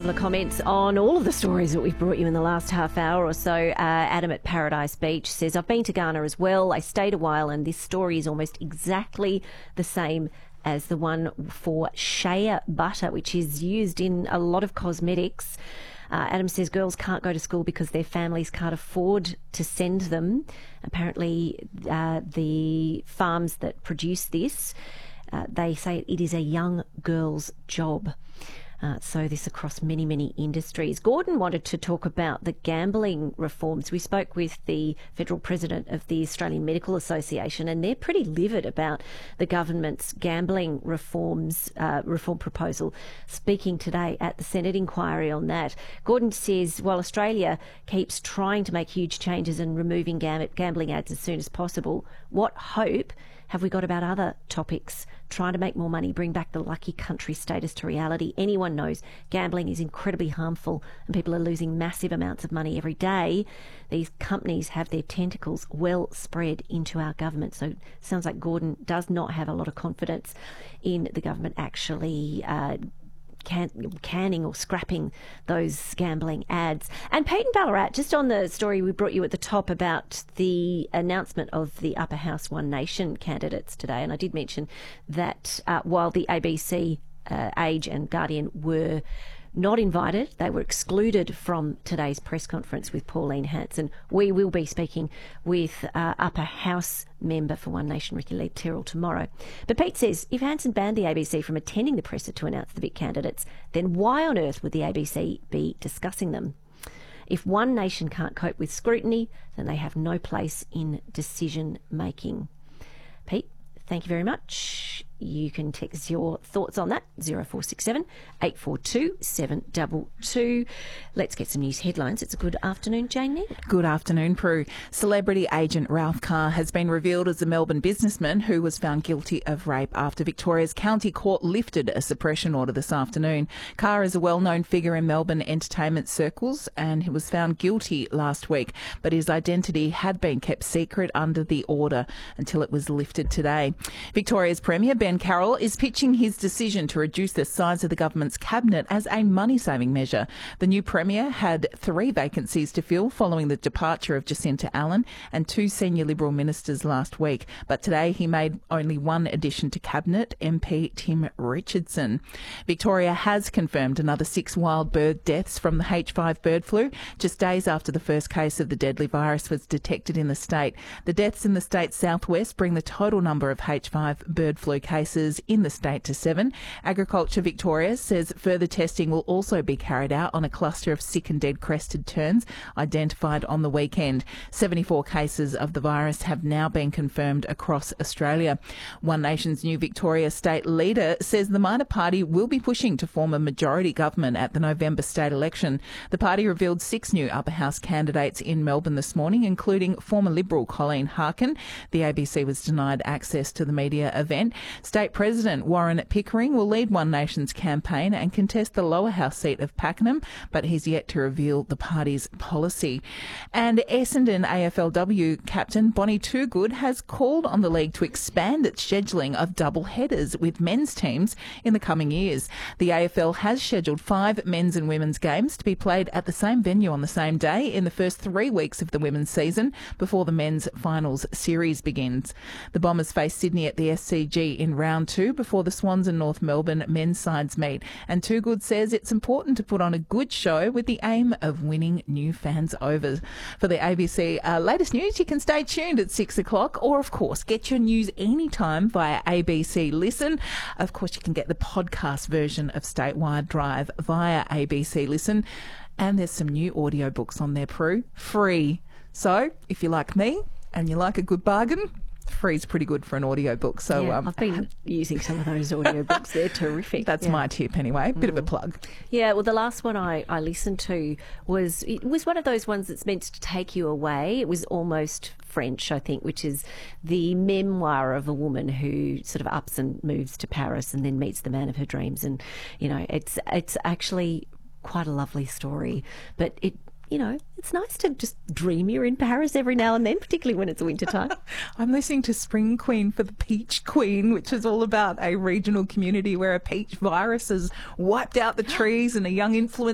couple of comments on all of the stories that we've brought you in the last half hour or so. Adam at Paradise Beach says, I've been to Ghana as well. I stayed a while and this story is almost exactly the same as the one for shea butter, which is used in a lot of cosmetics. Adam says girls can't go to school because their families can't afford to send them. Apparently, the farms that produce this, they say it is a young girl's job. So this across many, many industries. Gordon wanted to talk about the gambling reforms. We spoke with the federal president of the Australian Medical Association, and they're pretty livid about the government's gambling reform proposal. Speaking today at the Senate inquiry on that, Gordon says while Australia keeps trying to make huge changes and removing gambling ads as soon as possible, what hope have we got about other topics? Trying to make more money, bring back the lucky country status to reality. Anyone knows gambling is incredibly harmful and people are losing massive amounts of money every day. These companies have their tentacles well spread into our government. So it sounds like Gordon does not have a lot of confidence in the government actually canning or scrapping those gambling ads. And Pete and Ballarat, just on the story we brought you at the top about the announcement of the Upper House One Nation candidates today, and I did mention that while the ABC, Age and Guardian were not invited, they were excluded from today's press conference with Pauline Hanson. We will be speaking with Upper House member for One Nation, Ricky Lee Tyrrell, tomorrow. But Pete says if Hanson banned the ABC from attending the presser to announce the Vic candidates, then why on earth would the ABC be discussing them? If One Nation can't cope with scrutiny, then they have no place in decision making. Pete, thank you very much. You can text your thoughts on that, 0467 842 722. Let's get some news headlines. It's a good afternoon, Jane. Good afternoon, Prue. Celebrity agent Ralph Carr has been revealed as a Melbourne businessman who was found guilty of rape after Victoria's County Court lifted a suppression order this afternoon. Carr is a well-known figure in Melbourne entertainment circles and he was found guilty last week, but his identity had been kept secret under the order until it was lifted today. Victoria's Premier Ben Carroll is pitching his decision to reduce the size of the government's cabinet as a money-saving measure. The new Premier had 3 vacancies to fill following the departure of Jacinta Allen and 2 senior Liberal ministers last week. But today he made only one addition to cabinet, MP Tim Richardson. Victoria has confirmed another 6 wild bird deaths from the H5 bird flu, just days after the first case of the deadly virus was detected in the state. The deaths in the state's southwest bring the total number of H5 bird flu cases in the state to 7. Agriculture Victoria says further testing will also be carried out on a cluster of sick and dead crested terns identified on the weekend. 74 cases of the virus have now been confirmed across Australia. One Nation's new Victoria state leader says the minor party will be pushing to form a majority government at the November state election. The party revealed 6 new upper house candidates in Melbourne this morning, including former Liberal Colleen Harkin. The ABC was denied access to the media event. State President Warren Pickering will lead One Nation's campaign and contest the lower house seat of Pakenham, but he's yet to reveal the party's policy. And Essendon AFLW captain Bonnie Toogood has called on the league to expand its scheduling of double headers with men's teams in the coming years. The AFL has scheduled 5 men's and women's games to be played at the same venue on the same day in the first 3 weeks of the women's season before the men's finals series begins. The Bombers face Sydney at the SCG in round 2 before the Swans and North Melbourne men's sides meet. And Toogood says it's important to put on a good show with the aim of winning new fans over. For the ABC latest news, you can stay tuned at 6 o'clock or, of course, get your news anytime via ABC Listen. Of course, you can get the podcast version of Statewide Drive via ABC Listen. And there's some new audiobooks on there, Prue, free. So if you like me and you like a good bargain, free's pretty good for an audiobook. So yeah, I've been using some of those audiobooks. They're terrific. That's my tip anyway. Bit of a plug. Yeah, well, the last one I listened to was one of those ones that's meant to take you away. It was almost French, I think, which is the memoir of a woman who sort of ups and moves to Paris and then meets the man of her dreams. And, you know, it's actually quite a lovely story, but it's nice to just dream you're in Paris every now and then, particularly when it's winter time. I'm listening to Spring Queen for the Peach Queen, which is all about a regional community where a peach virus has wiped out the trees and a young influencer